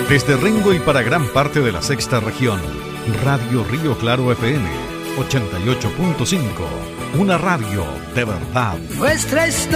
Desde Rengo y para gran parte de la sexta región, Radio Río Claro FM 88.5, una radio de verdad. Nuestra historia.